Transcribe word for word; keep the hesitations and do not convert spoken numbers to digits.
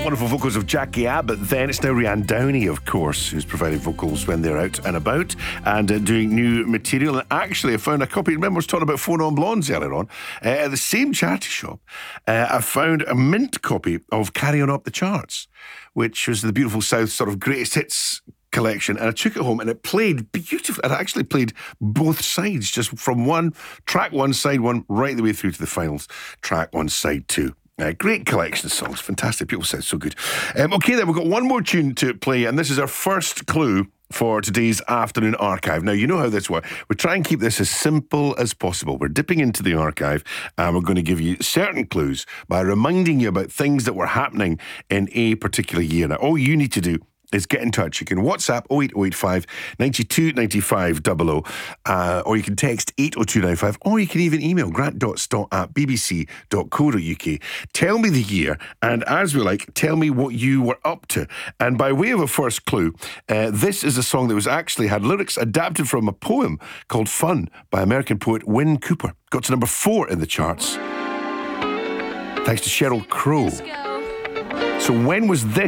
Wonderful vocals of Jackie Abbott then. It's now Rianne Downey, of course, who's providing vocals when they're out and about and uh, doing new material. And actually, I found a copy. Remember, I was talking about Four Non Blondes earlier on. Uh, at the same charity shop, uh, I found a mint copy of Carry On Up the Charts, which was the Beautiful South sort of greatest hits collection, and I took it home and it played beautifully. It actually played both sides, just from one track one, side one, right the way through to the finals, track one, side two. Uh, great collection of songs, fantastic. People sound so good. Um, okay, then we've got one more tune to play, and this is our first clue for today's afternoon archive. Now, you know how this works. We try and keep this as simple as possible. We're dipping into the archive, and we're going to give you certain clues by reminding you about things that were happening in a particular year. Now, all you need to do is get in touch. You can WhatsApp oh eight oh eight five, nine two nine five double oh, uh, or you can text eight oh two nine five, or you can even email grant.stott at bbc dot co dot uk. Tell me the year, and as we like, tell me what you were up to. And by way of a first clue, uh, this is a song that was actually had lyrics adapted from a poem called Fun by American poet Wynne Cooper. Got to number four in the charts, thanks to Sheryl Crow. So when was this